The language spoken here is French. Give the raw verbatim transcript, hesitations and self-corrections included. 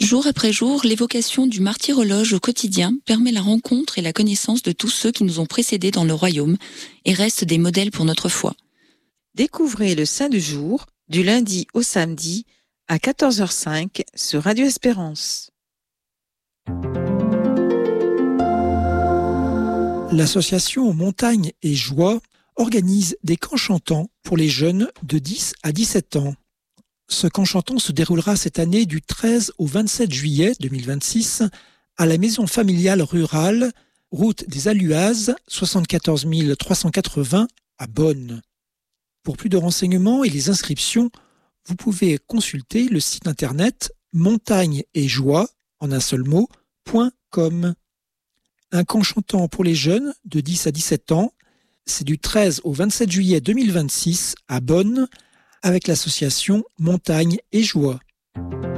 Jour après jour, l'évocation du martyrologe au quotidien permet la rencontre et la connaissance de tous ceux qui nous ont précédés dans le royaume et restent des modèles pour notre foi. Découvrez le Saint du jour du lundi au samedi à quatorze heures cinq sur Radio Espérance. L'association Montagne et Joie organise des camps chantants pour les jeunes de dix à dix-sept ans. Ce camp chantant se déroulera cette année du treize au vingt-sept juillet deux mille vingt-six à la maison familiale rurale, route des Aluazes, soixante-quatorze mille trois cent quatre-vingts à Bonn. Pour plus de renseignements et les inscriptions, vous pouvez consulter le site internet montagne et joie en un seul mot, .com. Un camp chantant pour les jeunes de dix à dix-sept ans, c'est du treize au vingt-sept juillet deux mille vingt-six à Bonn avec l'association Montagne et Joie.